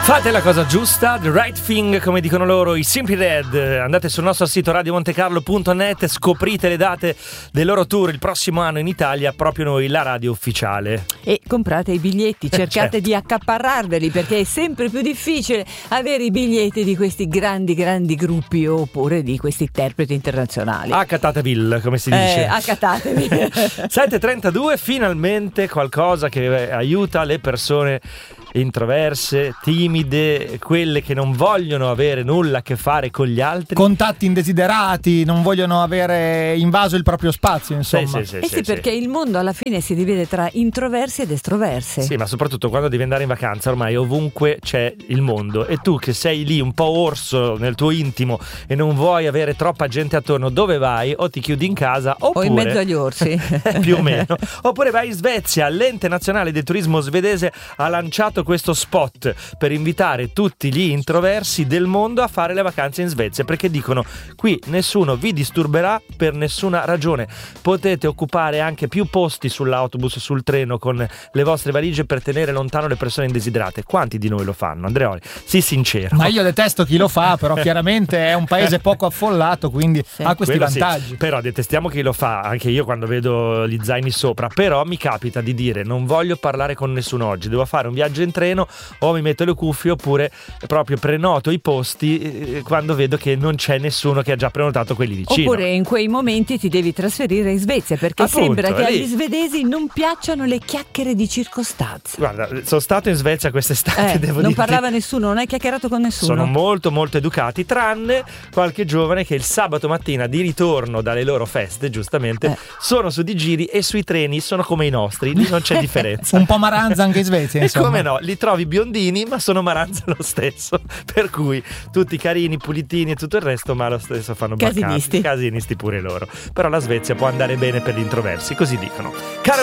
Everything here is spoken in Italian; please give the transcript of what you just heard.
Fate la cosa giusta, the right thing, come dicono loro, i Simply Red. Andate sul nostro sito radiomontecarlo.net, scoprite le date del loro tour il prossimo anno in Italia, proprio noi, la radio ufficiale. E comprate i biglietti, cercate certo. di accaparrarveli, perché è sempre più difficile avere i biglietti di questi grandi gruppi oppure di questi interpreti internazionali. Accatateville, come si dice. Accattatevi. 7:32, finalmente qualcosa che aiuta le persone introverse, timide, quelle che non vogliono avere nulla a che fare con gli altri. Contatti indesiderati, non vogliono avere invaso il proprio spazio, insomma. Sì, perché il mondo alla fine si divide tra introversi ed estroversi. Sì, ma soprattutto quando devi andare in vacanza, ormai ovunque c'è il mondo, e tu che sei lì un po' orso nel tuo intimo e non vuoi avere troppa gente attorno, dove vai? O ti chiudi in casa oppure... O in mezzo agli orsi. Più o meno. Oppure vai in Svezia. L'ente nazionale del turismo svedese ha lanciato questo spot per invitare tutti gli introversi del mondo a fare le vacanze in Svezia, perché dicono: qui nessuno vi disturberà per nessuna ragione, potete occupare anche più posti sull'autobus, sul treno, con le vostre valigie, per tenere lontano le persone indesiderate. Quanti di noi lo fanno, Andreoli? Sii sincero. Ma io detesto chi lo fa, però chiaramente è un paese poco affollato, quindi ha questi vantaggi. Sì. Però detestiamo chi lo fa, anche io quando vedo gli zaini sopra. Però mi capita di dire: non voglio parlare con nessuno oggi, devo fare un viaggio in treno, o mi metto le cuffie, oppure proprio prenoto i posti quando vedo che non c'è nessuno che ha già prenotato quelli vicino. Oppure in quei momenti ti devi trasferire in Svezia, perché Appunto, sembra che lì. agli svedesi non piacciono le chiacchiere di circostanza. Guarda, sono stato in Svezia quest'estate, devo non dirti. parlava nessuno, non hai chiacchierato con nessuno. Sono molto molto educati, tranne qualche giovane che il sabato mattina di ritorno dalle loro feste, giustamente, sono su di giri, e sui treni sono come i nostri, lì non c'è differenza. Un po' maranza anche in Svezia, E insomma. come no, li trovi biondini ma sono maranza lo stesso, per cui tutti carini, pulitini e tutto il resto, ma lo stesso fanno Casinisti. Casinisti pure loro. Però la Svezia può andare bene per gli introversi, così dicono. Caro